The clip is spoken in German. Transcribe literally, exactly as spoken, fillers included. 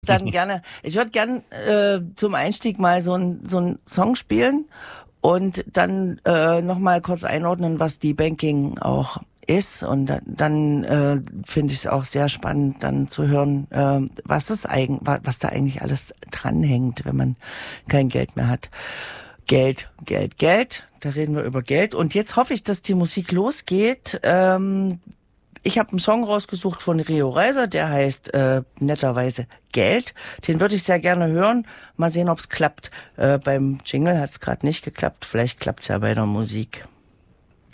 Dann gerne. Ich würde gern äh, zum Einstieg mal so ein so ein Song spielen und dann äh, noch mal kurz einordnen, was die Banking auch ist, und dann, dann äh, finde ich es auch sehr spannend, dann zu hören, äh, was es eigen, was da eigentlich alles dranhängt, wenn man kein Geld mehr hat. Geld, Geld, Geld. Da reden wir über Geld. Und jetzt hoffe ich, dass die Musik losgeht. Ähm, Ich habe einen Song rausgesucht von Rio Reiser, der heißt äh, netterweise Geld. Den würde ich sehr gerne hören. Mal sehen, ob es klappt. Äh, beim Jingle hat es gerade nicht geklappt. Vielleicht klappt es ja bei der Musik.